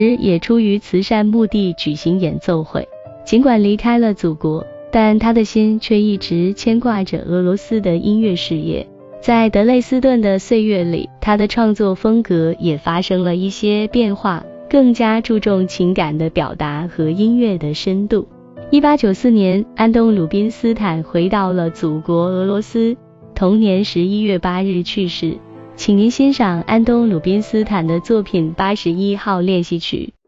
也出于慈善目的举行演奏会。尽管离开了祖国，但他的心却一直牵挂着俄罗斯的音乐事业。在德累斯顿的岁月里，他的创作风格也发生了一些变化，更加注重情感的表达和音乐的深度。1894年，安东·鲁宾斯坦回到了祖国俄罗斯，同年11月8日去世。请您欣赏安东·鲁宾斯坦的作品81号练习曲。